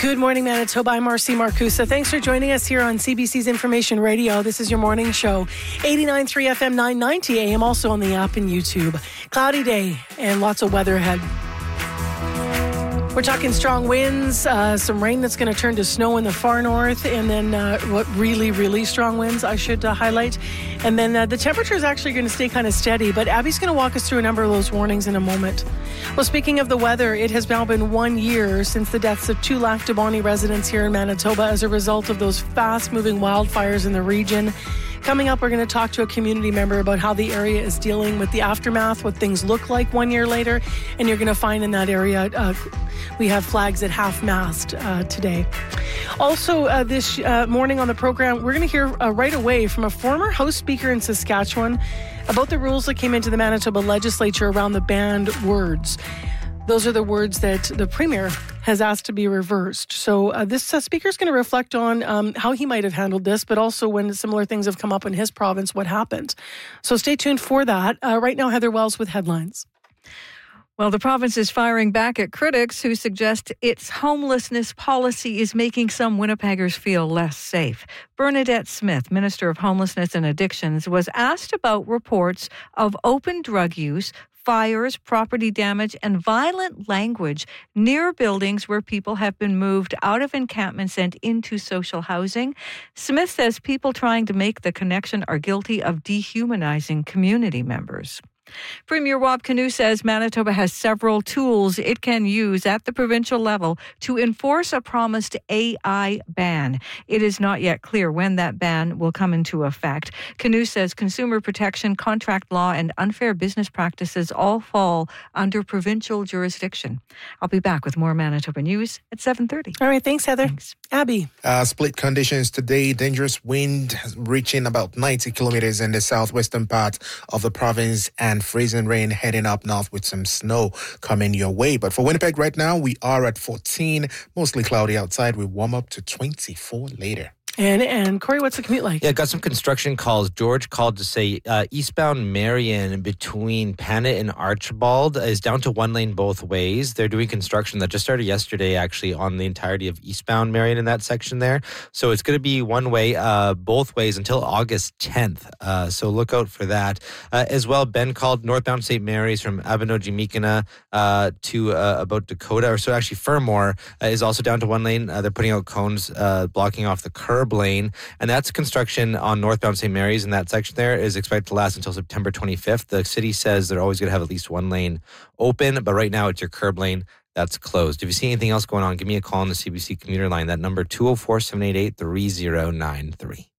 Good morning, Manitoba. I'm Marcy Marcusa. Thanks for joining us here on CBC's Information Radio. This is your morning show. 89.3 FM, 990 AM, also on the app and YouTube. Cloudy day and lots of weather ahead. We're talking strong winds, some rain that's going to turn to snow in the far north, and then really strong winds, I should highlight. And then the temperature is actually going to stay kind of steady, but Abby's going to walk us through a number of those warnings in a moment. Well, speaking of the weather, it has now been 1 year since the deaths of 2 Lac du Bonnet residents here in Manitoba as a result of those fast-moving wildfires in the region. Coming up, we're going to talk to a community member about how the area is dealing with the aftermath, what things look like 1 year later, and you're going to find in that area we have flags at half-mast today. Also, this morning on the program, we're going to hear right away from a former House Speaker in Saskatchewan about the rules that came into the Manitoba legislature around the banned words. Those are the words that the Premier has asked to be reversed. So this speaker is going to reflect on how he might have handled this, but also when similar things have come up in his province, what happened. So stay tuned for that. Right now, Heather Wells with headlines. Well, the province is firing back at critics who suggest its homelessness policy is making some Winnipeggers feel less safe. Bernadette Smith, Minister of Homelessness and Addictions, was asked about reports of open drug use, fires, property damage, and violent language near buildings where people have been moved out of encampments and into social housing. Smith says people trying to make the connection are guilty of dehumanizing community members. Premier Wab Kinew says Manitoba has several tools it can use at the provincial level to enforce a promised AI ban. It is not yet clear when that ban will come into effect. Kinew says consumer protection, contract law, and unfair business practices all fall under provincial jurisdiction. I'll be back with more Manitoba news at 7:30. All right, thanks, Heather. Thanks. Abby. Split conditions today. Dangerous wind reaching about 90 kilometers in the southwestern part of the province and freezing rain heading up north with some snow coming your way. But for Winnipeg right now, we are at 14, mostly cloudy outside. We warm up to 24 later. And Corey, what's the commute like? Yeah, got some construction calls. George called to say eastbound Marion between Panet and Archibald is down to one lane both ways. They're doing construction that just started yesterday, actually, on the entirety of eastbound Marion in that section there. So it's going to be one way, both ways until August 10th. So look out for that. As well, Ben called northbound St. Mary's from Abinogi-Mikina to about Dakota. Or so actually, Fermor is also down to one lane. They're putting out cones blocking off the curb lane, and that's construction on northbound St. Mary's, and that section there is expected to last until September 25th. The city says they're always going to have at least one lane open, but right now it's your curb lane that's closed. If you see anything else going on, give me a call on the CBC commuter line. That number 204-788-3093.